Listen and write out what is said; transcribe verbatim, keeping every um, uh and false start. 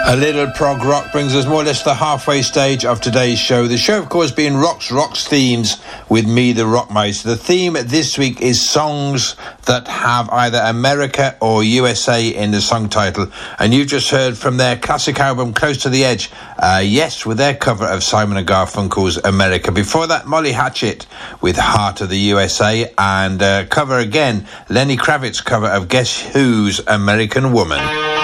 A little prog rock brings us more or less to the halfway stage of today's show. The show, of course, being Rocks, Rocks Themes with me, the Rockmeister. The theme this week is songs that have either America or U S A in the song title. And you've just heard from their classic album, Close to the Edge, uh, Yes, with their cover of Simon and Garfunkel's America. Before that, Molly Hatchet with Heart of the U S A, and uh, cover again, Lenny Kravitz's cover of Guess Who's American Woman.